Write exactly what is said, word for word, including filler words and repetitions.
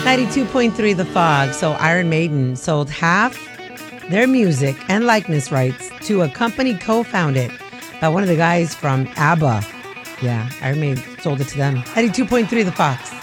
ninety-two point three The Fog. So Iron Maiden sold half their music and likeness rights to a company co-founded by one of the guys from ABBA. Yeah, Iron Maiden sold it to them. ninety-two point three The Fox.